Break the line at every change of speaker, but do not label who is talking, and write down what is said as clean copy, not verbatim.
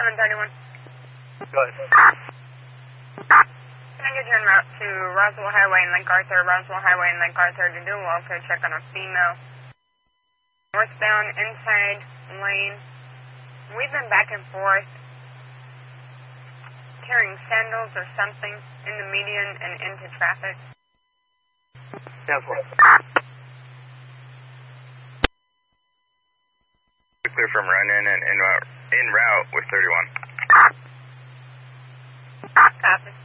731.
Go ahead.
Can I get you en route to Roswell Highway and Lake Arthur, Roswell Highway and Lake Arthur to do a welfare check on a female. Northbound inside lane. We've been back and forth carrying sandals or something in the median and into traffic.
Yeah, for it.
Clear from run-in and en route with 31.
Copy.